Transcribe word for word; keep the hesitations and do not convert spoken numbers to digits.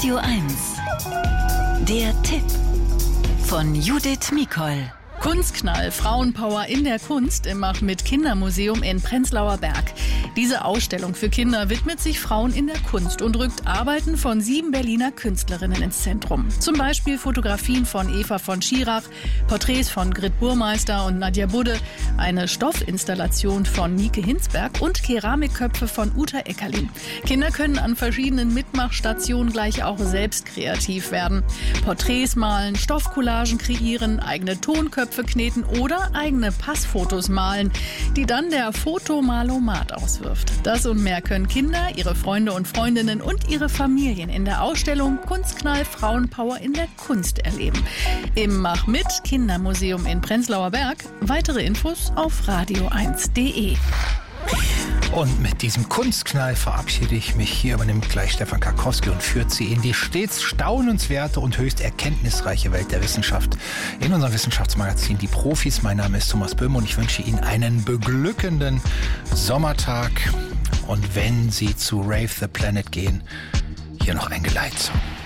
Radio eins. Der Tipp von Judith Mikol. Kunstknall, Frauenpower in der Kunst im Mach-mit-Kindermuseum in Prenzlauer Berg. Diese Ausstellung für Kinder widmet sich Frauen in der Kunst und rückt Arbeiten von sieben Berliner Künstlerinnen ins Zentrum. Zum Beispiel Fotografien von Eva von Schirach, Porträts von Grit Burmeister und Nadja Budde, eine Stoffinstallation von Nike Hinsberg und Keramikköpfe von Uta Eckerlin. Kinder können an verschiedenen Mitmachstationen gleich auch selbst kreativ werden. Porträts malen, Stoffcollagen kreieren, eigene Tonköpfe kneten oder eigene Passfotos malen, die dann der Fotomalomat auswirft. Das und mehr können Kinder, ihre Freunde und Freundinnen und ihre Familien in der Ausstellung Kunstknall Frauenpower in der Kunst erleben. Im Mach-mit-Kindermuseum in Prenzlauer Berg. Weitere Infos auf radio eins punkt de. Und mit diesem Kunstknall verabschiede ich mich. Hier übernimmt gleich Stefan Karkowski und führt Sie in die stets staunenswerte und höchst erkenntnisreiche Welt der Wissenschaft in unserem Wissenschaftsmagazin Die Profis. Mein Name ist Thomas Böhm und ich wünsche Ihnen einen beglückenden Sommertag. Und wenn Sie zu Rave the Planet gehen, hier noch ein Geleitsong.